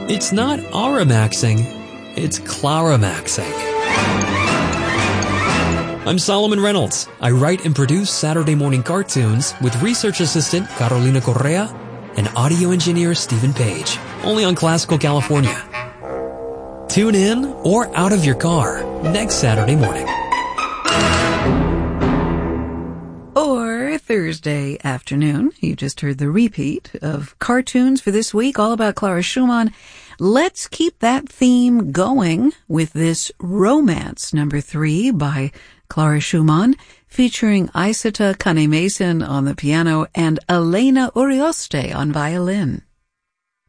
It's not Aramaxing, it's Claramaxing. I'm Solomon Reynolds. I write and produce Saturday morning cartoons with research assistant Carolina Correa and audio engineer Stephen Page, only on Classical California. Tune in or out of your car next Saturday morning. Or Thursday afternoon. You just heard the repeat of cartoons for this week, all about Clara Schumann. Let's keep that theme going with this Romance number 3 by Clara Schumann, featuring Isata Kane-Mason on the piano and Elena Urioste on violin.